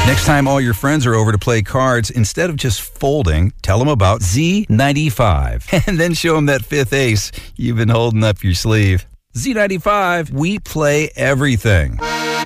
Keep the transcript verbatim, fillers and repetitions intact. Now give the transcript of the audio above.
Next time all your friends are over to play cards, instead of just folding, tell them about Z ninety-five. And then show them that fifth ace you've been holding up your sleeve. Z ninety-five, we play everything.